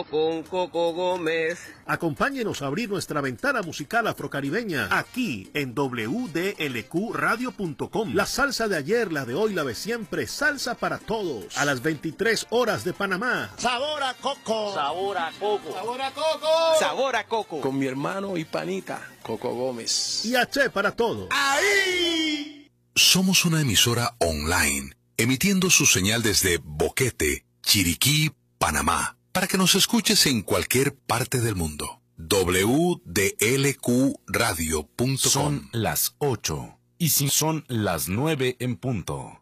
Con Coco Gómez. Acompáñenos a abrir nuestra ventana musical afrocaribeña aquí en wdlqradio.com. La salsa de ayer, la de hoy, la de siempre, salsa para todos. A las 23 horas de Panamá. Sabor a coco. Sabor a coco. Sabor a coco. Sabor a coco. Con mi hermano y panita, Coco Gómez. Y H para todos. ¡Ahí! Somos una emisora online, emitiendo su señal desde Boquete, Chiriquí, Panamá, para que nos escuches en cualquier parte del mundo. wdlqradio.com. Son las 8 y si son las 9 en punto.